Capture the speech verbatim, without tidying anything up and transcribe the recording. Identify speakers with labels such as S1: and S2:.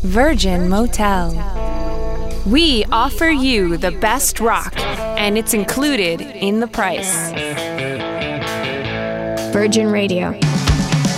S1: Virgin Motel. We offer you the best rock, and it's included in the price.
S2: Virgin Radio.